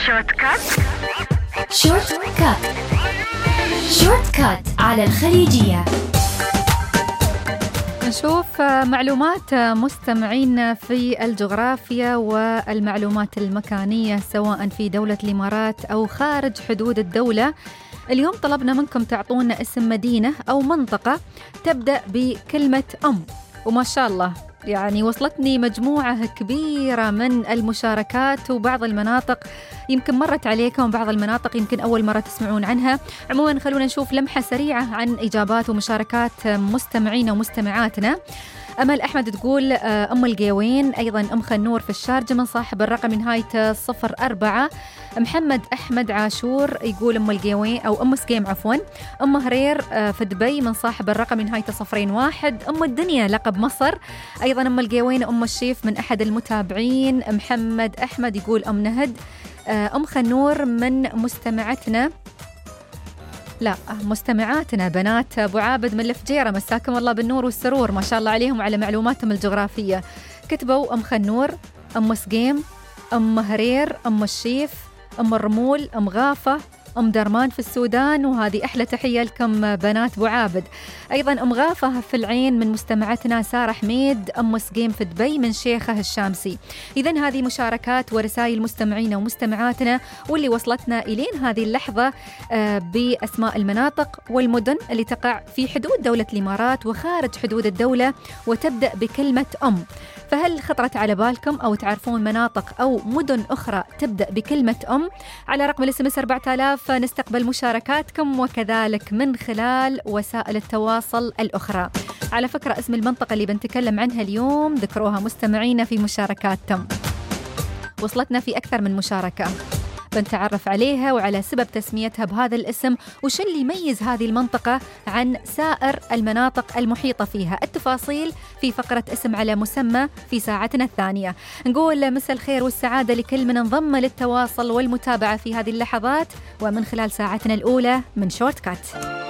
شورت كات. شورت كات. شورت كات على الخليجية. نشوف معلومات مستمعين في الجغرافيا والمعلومات المكانية سواء في دولة الإمارات أو خارج حدود الدولة. اليوم طلبنا منكم تعطونا اسم مدينة أو منطقة تبدأ بكلمة أم، وما شاء الله يعني وصلتني مجموعة كبيرة من المشاركات، وبعض المناطق يمكن مرت عليكم وبعض المناطق يمكن أول مرة تسمعون عنها. عموما خلونا نشوف لمحة سريعة عن إجابات ومشاركات مستمعين ومستمعاتنا. أمل أحمد تقول أم القيوين، أيضا أم خنور في الشارجة من صاحب الرقم نهاية 04. محمد أحمد عاشور يقول أم القيوين أو أم سقيم عفوا. أم هرير في دبي من صاحب الرقم نهاية 01. أم الدنيا لقب مصر، أيضا أم القيوين أم الشيف من أحد المتابعين. محمد أحمد يقول أم نهد. أم خنور من مستمعاتنا بنات أبو عابد من الفجيرة، مساكم الله بالنور والسرور، ما شاء الله عليهم على معلوماتهم الجغرافية. كتبوا أم خنور، أم سقيم، أم هرير، أم الشيف، أم الرمول، أم غافة، أم درمان في السودان، وهذه أحلى تحية لكم بنات أبو عابد. أيضا أم غافة في العين من مستمعتنا سارة حميد. أم سقيم في دبي من شيخة الشامسي. إذن هذه مشاركات ورسائل مستمعين ومستمعاتنا واللي وصلتنا إلين هذه اللحظة بأسماء المناطق والمدن اللي تقع في حدود دولة الإمارات وخارج حدود الدولة وتبدأ بكلمة أم. فهل خطرت على بالكم أو تعرفون مناطق أو مدن أخرى تبدأ بكلمة أم؟ على رقم الSMS 4000 نستقبل مشاركاتكم وكذلك من خلال وسائل التواصل الأخرى. على فكرة اسم المنطقة اللي بنتكلم عنها اليوم ذكروها مستمعينا في مشاركاتهم، وصلتنا في أكثر من مشاركة، بنتعرف عليها وعلى سبب تسميتها بهذا الاسم وش اللي يميز هذه المنطقة عن سائر المناطق المحيطة فيها. التفاصيل في فقرة اسم على مسمى في ساعتنا الثانية. نقول مساء الخير والسعادة لكل من انضم للتواصل والمتابعة في هذه اللحظات ومن خلال ساعتنا الأولى من شورت كات.